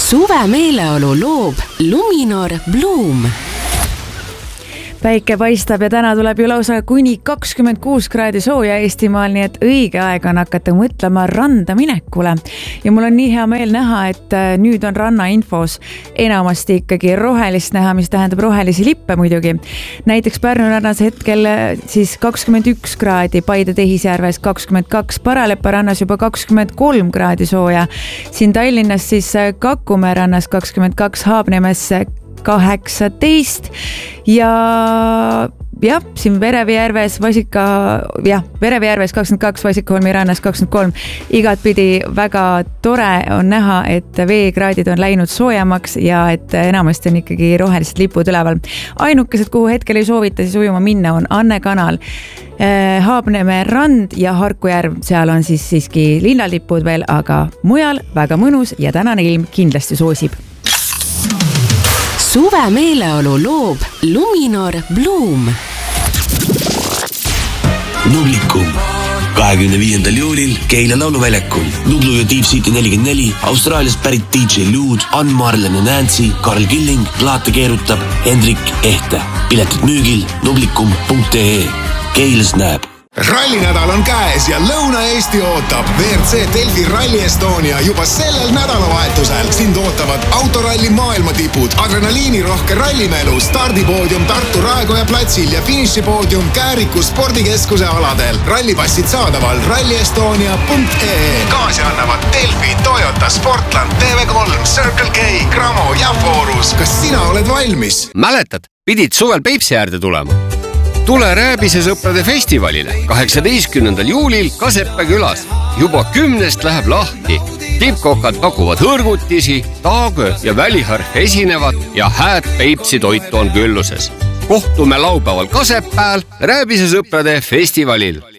Suve meeleolu loob Luminor Bloom. Päike paistab ja täna tuleb ju lausa kuni 26 kraadi sooja Eestimaal, nii et õige aeg on hakata mõtlema randa minekule. Ja mul on nii hea meel näha, et nüüd on rannainfos enamasti ikkagi rohelist näha, mis tähendab rohelisi lippe muidugi. Näiteks Pärnu rannas hetkel siis 21 kraadi, Paide Tehisjärves 22, Paralepa rannas juba 23 kraadi sooja. Siin Tallinnas siis Kakumäe rannas 22, Haabnemes 18 ja siin Verevijärves, Verevijärves 22, Vasikaholmi rannas 23. Igatpidi väga tore on näha, et veekraadid on läinud soojamaks ja et enamasti on ikkagi rohelised lipud üleval. Ainukesed, kuhu hetkel ei soovita siis ujuma minna, on Anne kanal, Haabnemäe rand ja Harku järv. Seal on siis siiski linnalipud veel, aga mujal väga mõnus ja tänane ilm kindlasti soosib. Suve meeleolu loob Luminor Bloom. Nublikum 25. juulil Keila lauluväljakul. Nublu ja Deep City 44, Austraaliast pärit DJ Lude, Ann Marlen ja Nancy, Karl Killing, plaate keerutab Hendrik Ehte. Piletid müügil nublikum.ee. Keilas näeb. Rallinädal on käes ja Lõuna-Eesti ootab. WRC Delfi Rally Estonia juba sellel nädalavahetusel. Sind ootavad autoralli maailmatipud, adrenaliinirohke rallimälu, stardipoodium Tartu Raekoja platsil ja finišipoodium Kääriku spordikeskuse aladel. Rallipassid saadaval rallyestonia.ee. Kaasi annavad Delfi, Toyota, Sportland, TV3, Circle K, Gramo ja Forus. Kas sina oled valmis? Mäletad, pidid suvel Peipsi äärde tulema. Tule Rääbise sõprade festivalile 18. juulil Kaseppe külas. Juba 10 läheb lahti. Tippkokad pakuvad hõrgutisi, taagö ja väliharf esinevad ja hääd Peipsi toitu on külluses. Kohtume laupäeval Kasepääl Rääbise sõprade festivalil.